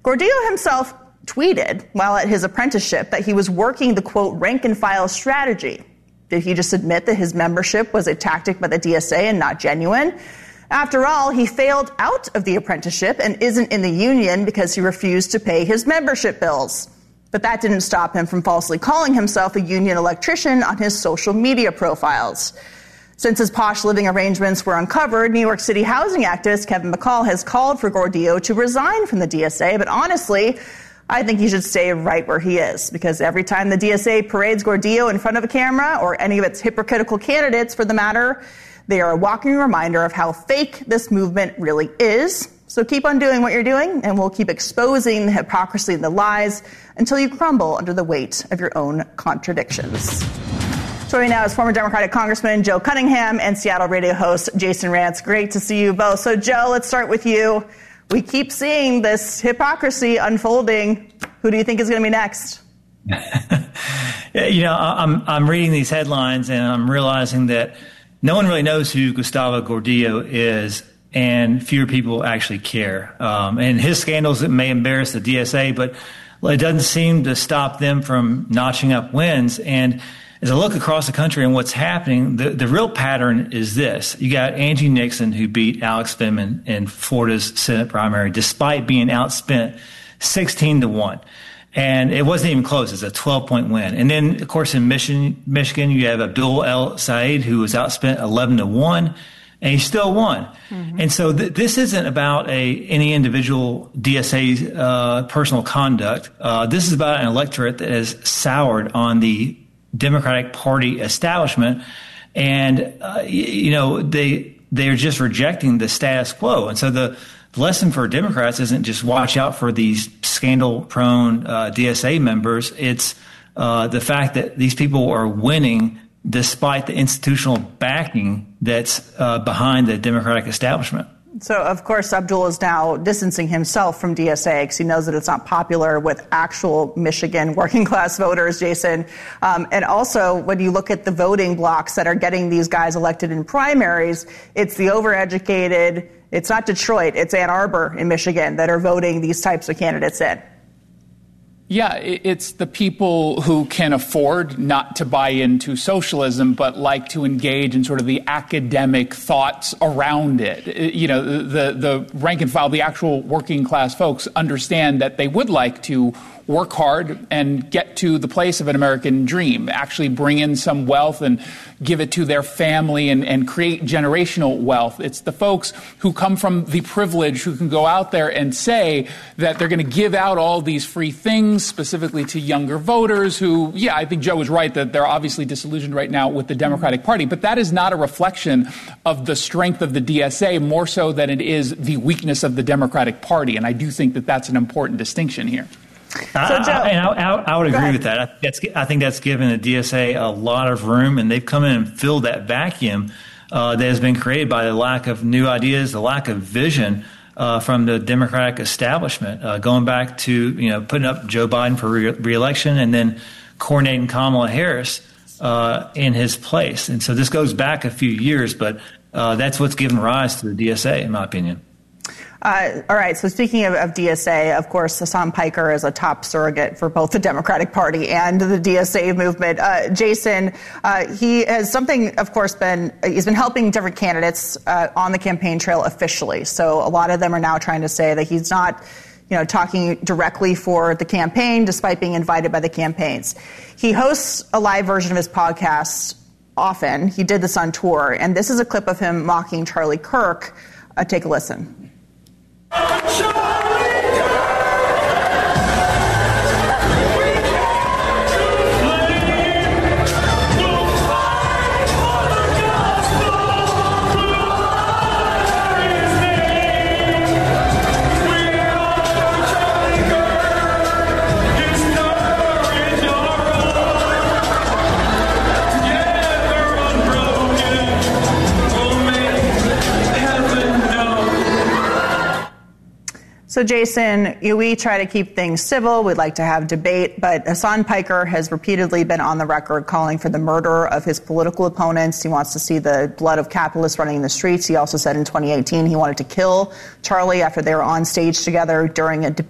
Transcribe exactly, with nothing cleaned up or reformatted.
Gordillo himself tweeted while at his apprenticeship that he was working the, quote, rank-and-file strategy. Did he just admit that his membership was a tactic by the D S A and not genuine? After all, he failed out of the apprenticeship and isn't in the union because he refused to pay his membership bills. But that didn't stop him from falsely calling himself a union electrician on his social media profiles. Since his posh living arrangements were uncovered, New York City housing activist Kevin McCall has called for Gordillo to resign from the D S A. But honestly, I think he should stay right where he is, because every time the D S A parades Gordillo in front of a camera, or any of its hypocritical candidates for the matter, they are a walking reminder of how fake this movement really is. So keep on doing what you're doing, and we'll keep exposing the hypocrisy and the lies until you crumble under the weight of your own contradictions. Joining me now is former Democratic Congressman Joe Cunningham and Seattle radio host Jason Rantz. Great to see you both. So, Joe, let's start with you. We keep seeing this hypocrisy unfolding. Who do you think is going to be next? You know, I'm I'm reading these headlines and I'm realizing that no one really knows who Gustavo Gordillo is, and fewer people actually care. Um, and his scandals, it may embarrass the D S A, but it doesn't seem to stop them from notching up wins. And as I look across the country and what's happening, the, the real pattern is this. You got Angie Nixon, who beat Alex Vindman in Florida's Senate primary, despite being outspent sixteen to one. And it wasn't even close. It's a twelve-point win. And then, of course, in Michigan, Michigan, you have Abdul El Sayed, who was outspent eleven to one, and he still won. Mm-hmm. And so th- this isn't about a any individual D S A uh, personal conduct. Uh, this is about an electorate that has soured on the Democratic Party establishment, and uh, you know they they're just rejecting the status quo. And so the, the lesson for Democrats isn't just watch out for these scandal-prone uh, D S A members. It's uh, the fact that these people are winning despite the institutional backing that's uh, behind the Democratic establishment. So, of course, Abdul is now distancing himself from D S A because he knows that it's not popular with actual Michigan working-class voters, Jason. Um, and also, when you look at the voting blocks that are getting these guys elected in primaries, it's the overeducated, it's not Detroit, it's Ann Arbor in Michigan that are voting these types of candidates in. Yeah, it's the people who can afford not to buy into socialism, but like to engage in sort of the academic thoughts around it. You know, the, the rank and file, the actual working class folks understand that they would like to work hard and get to the place of an American dream, actually bring in some wealth and give it to their family and, and create generational wealth. It's the folks who come from the privilege who can go out there and say that they're going to give out all these free things, specifically to younger voters who, yeah, I think Joe was right that they're obviously disillusioned right now with the Democratic Party, but that is not a reflection of the strength of the D S A, more so than it is the weakness of the Democratic Party. And I do think that that's an important distinction here. I, so Joe, I, and I, I would agree with that. I, that's, I think that's given the D S A a lot of room, and they've come in and filled that vacuum uh, that has been created by the lack of new ideas, the lack of vision uh, from the Democratic establishment, uh, going back to you know putting up Joe Biden for re- re-election and then coronating Kamala Harris uh, in his place. And so this goes back a few years, but uh, that's what's given rise to the D S A, in my opinion. Uh, all right. So speaking of, of D S A, of course, Hassan Piker is a top surrogate for both the Democratic Party and the D S A movement. Uh, Jason, uh, he has something, of course, been he's been helping different candidates uh, on the campaign trail officially. So a lot of them are now trying to say that he's not, you know, talking directly for the campaign, despite being invited by the campaigns. He hosts a live version of his podcast often. He did this on tour, and this is a clip of him mocking Charlie Kirk. Uh, take a listen. So, Jason, you know, we try to keep things civil. We'd like to have debate. But Hassan Piker has repeatedly been on the record calling for the murder of his political opponents. He wants to see the blood of capitalists running in the streets. He also said in twenty eighteen he wanted to kill Charlie after they were on stage together during a debate.